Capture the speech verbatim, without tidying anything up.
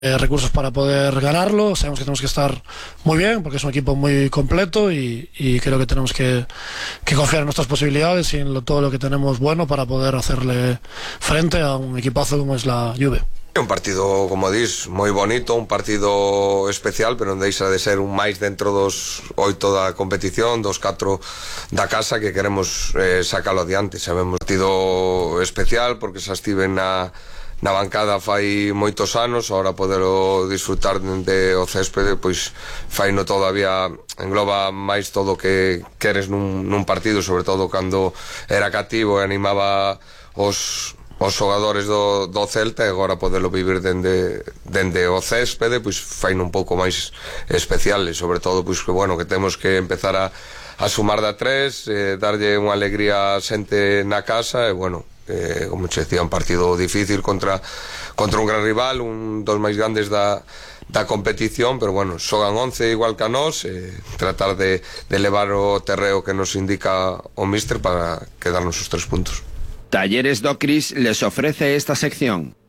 Eh, recursos para poder ganarlo. Sabemos que tenemos que estar muy bien porque es un equipo muy completo y, y creo que tenemos que, que confiar en nuestras posibilidades y en lo, todo lo que tenemos bueno para poder hacerle frente a un equipazo como es la Juve. Un partido, como dis, moi bonito, un partido especial, pero non deixa de ser un máis dentro dos oito da competición, dos catro da casa, que queremos eh, sacalo adiante. Sabemos un partido especial porque xa estiven na na bancada fai moitos anos, agora poderlo disfrutar de o céspede, pois faino todavía, engloba máis todo o que queres nun, nun partido, sobre todo cando era cativo e animaba os os xogadores do, do Celta, e agora poderlo vivir dende, dende o céspede, pois faino un pouco máis especial, e sobre todo pois que bueno, que temos que empezar a, a sumar da tres, eh, darlle unha alegría a xente na casa, e bueno, eh, como che decía, un partido difícil contra contra un gran rival, un dos máis grandes da da competición, pero bueno, xogan once igual que a nós, eh, tratar de, de levar o terreo que nos indica o míster para quedarnos os tres puntos. Talleres Docris les ofrece esta sección.